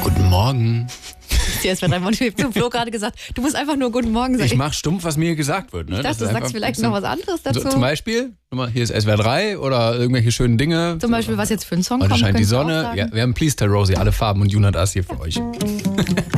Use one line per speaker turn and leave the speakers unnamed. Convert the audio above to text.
Guten Morgen.
Die SWR3 Morning Show. Flo gerade gesagt, du musst einfach nur Guten Morgen sagen.
Ich mache stumpf, was mir gesagt wird. Ne?
Ich dachte, du sagst vielleicht noch was anderes dazu.
So, zum Beispiel, hier ist SWR3 oder irgendwelche schönen Dinge.
Zum Beispiel, was jetzt für ein Song
Heute
kommt.
scheint die Sonne. Ja, wir haben Please Tell Rosie, alle Farben und Junat As hier für euch.